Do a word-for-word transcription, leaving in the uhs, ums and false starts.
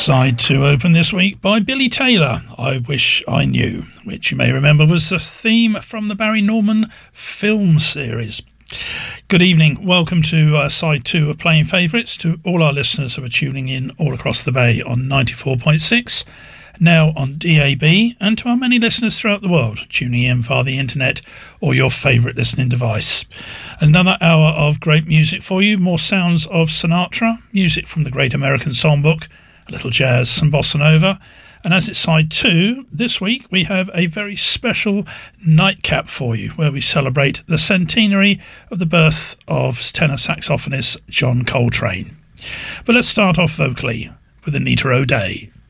Side two open this week by Billy Taylor, I Wish I Knew, which you may remember was the theme from the Barry Norman film series. Good evening, welcome to uh, side two of Playing Favourites, to all our listeners who are tuning in all across the bay on ninety-four point six, now on D A B, and to our many listeners throughout the world tuning in via the internet or your favourite listening device. Another hour of great music for you, more sounds of Sinatra, music from the Great American Songbook, a little jazz, some bossa nova. And as it's side two, this week we have a very special nightcap for you where we celebrate the centenary of the birth of tenor saxophonist John Coltrane. But let's start off vocally with Anita O'Day.